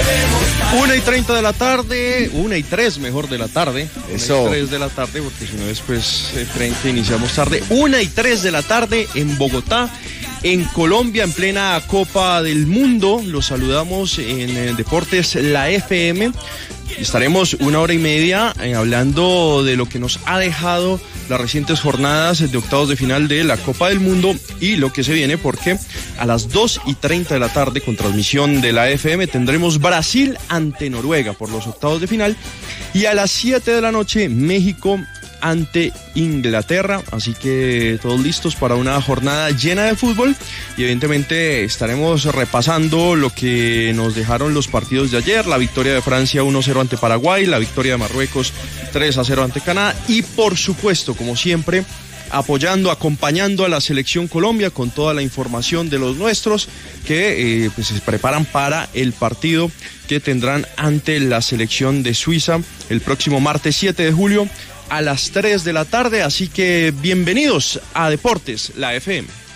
1:30 de la tarde, 1:03 mejor de la tarde. Eso. 1:03 de la tarde, porque si no después 30 iniciamos tarde. 1:03 de la tarde en Bogotá, en Colombia, en plena Copa del Mundo. Los saludamos en Deportes La FM. Estaremos 1 hora y media hablando de lo que nos ha dejado las recientes jornadas de octavos de final de la Copa del Mundo y lo que se viene, porque a las 2:30 de la tarde, con transmisión de la FM, tendremos Brasil ante Noruega por los octavos de final, y a las 7 de la noche México ante Inglaterra. Así que todos listos para una jornada llena de fútbol, y evidentemente estaremos repasando lo que nos dejaron los partidos de ayer: la victoria de Francia 1-0 ante Paraguay, la victoria de Marruecos 3-0 ante Canadá, y por supuesto, como siempre, acompañando a la selección Colombia con toda la información de los nuestros que pues se preparan para el partido que tendrán ante la selección de Suiza el próximo martes 7 de julio a las 3 de la tarde. Así que bienvenidos a Deportes La FM.